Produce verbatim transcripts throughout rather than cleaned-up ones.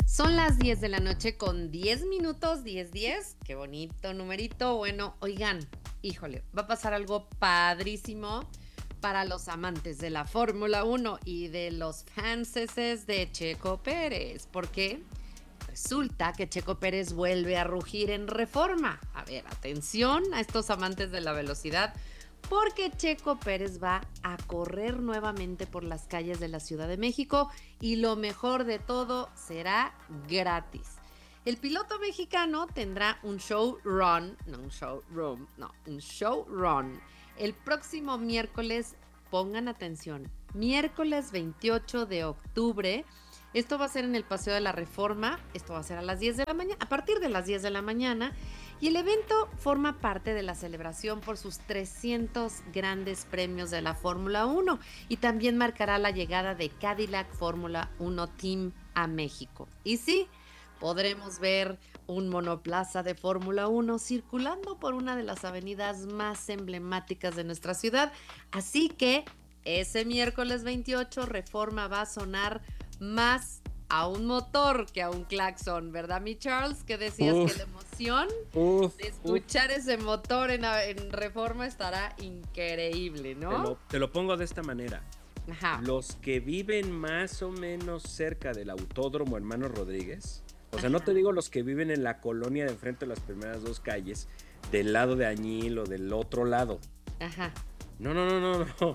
Son las diez de la noche con diez minutos, diez diez. Qué bonito numerito. Bueno, oigan, híjole, va a pasar algo padrísimo para los amantes de la Fórmula uno y de los fanses de Checo Pérez. ¿Por qué? Resulta que Checo Pérez vuelve a rugir en Reforma. A ver, atención a estos amantes de la velocidad, porque Checo Pérez va a correr nuevamente por las calles de la Ciudad de México y lo mejor de todo, será gratis. El piloto mexicano tendrá un show run, no un show room, no, un show run el próximo miércoles, pongan atención, miércoles veintiocho de octubre. Esto va a ser en el Paseo de la Reforma, esto va a ser a las diez de la mañana, a partir de las diez de la mañana, y el evento forma parte de la celebración por sus trescientos grandes premios de la Fórmula uno y también marcará la llegada de Cadillac Fórmula uno Team a México. Y sí, podremos ver un monoplaza de Fórmula uno circulando por una de las avenidas más emblemáticas de nuestra ciudad, así que ese miércoles veintiocho Reforma va a sonar más a un motor que a un claxon, ¿verdad, mi Charles? Que decías uf, que la emoción uf, de escuchar uf. ese motor en, en Reforma estará increíble, ¿no? Te lo, te lo pongo de esta manera. Ajá. Los que viven más o menos cerca del Autódromo Hermanos Rodríguez, o sea, Ajá. no te digo los que viven en la colonia de enfrente de las primeras dos calles, del lado de Añil o del otro lado. Ajá. No, no, no, no, no.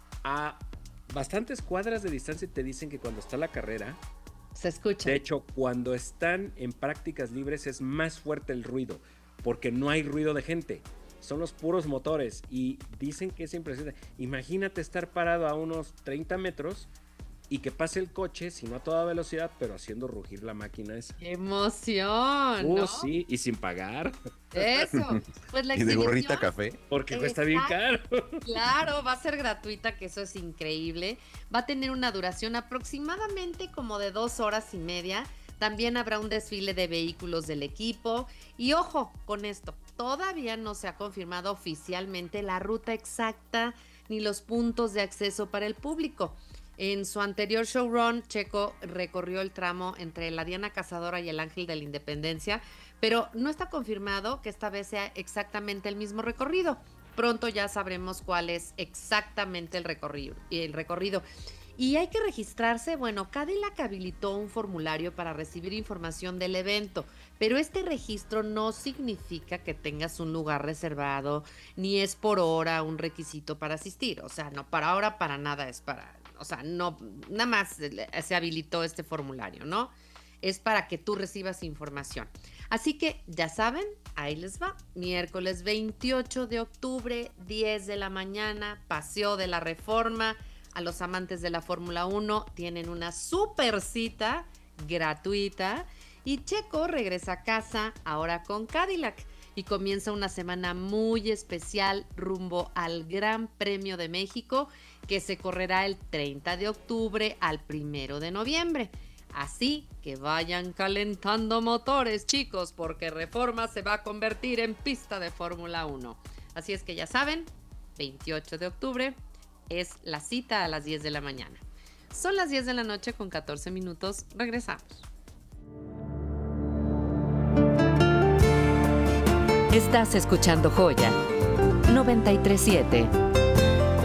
A bastantes cuadras de distancia te dicen que cuando está la carrera, se escucha. De hecho, cuando están en prácticas libres es más fuerte el ruido, porque no hay ruido de gente, son los puros motores, y dicen que es impresionante. Imagínate estar parado a unos treinta metros y que pase el coche, si no a toda velocidad, pero haciendo rugir la máquina esa. ¡Qué emoción! Uh, ¿no? Sí, y sin pagar. Eso, pues la y de gorrita café. Porque cuesta bien caro. Claro, va a ser gratuita, que eso es increíble. Va a tener una duración aproximadamente como de dos horas y media. También habrá un desfile de vehículos del equipo. Y ojo con esto, todavía no se ha confirmado oficialmente la ruta exacta ni los puntos de acceso para el público. En su anterior showrun, Checo recorrió el tramo entre la Diana Cazadora y el Ángel de la Independencia, pero no está confirmado que esta vez sea exactamente el mismo recorrido. Pronto ya sabremos cuál es exactamente el recorrido. El recorrido. Y hay que registrarse. Bueno, Cadillac habilitó un formulario para recibir información del evento, pero este registro no significa que tengas un lugar reservado, ni es por hora un requisito para asistir. O sea, no, para ahora para nada es para... O sea, no, nada más se habilitó este formulario, ¿no? Es para que tú recibas información. Así que, ya saben, ahí les va. Miércoles veintiocho de octubre, diez de la mañana, Paseo de la Reforma. A los amantes de la Fórmula uno tienen una super cita gratuita. Y Checo regresa a casa ahora con Cadillac. Y comienza una semana muy especial rumbo al Gran Premio de México, que se correrá el treinta de octubre al primero de noviembre. Así que vayan calentando motores, chicos, porque Reforma se va a convertir en pista de Fórmula uno. Así es que ya saben, veintiocho de octubre es la cita a las diez de la mañana. Son las diez de la noche con catorce minutos. Regresamos. Estás escuchando Joya noventa y tres punto siete.